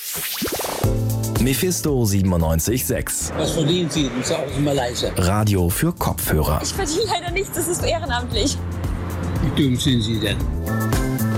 Mephisto 97.6. Was verdienen Sie? Das sagen Sie mal leise. Radio für Kopfhörer. Ich verdiene leider nichts, das ist ehrenamtlich. Wie dumm sind Sie denn?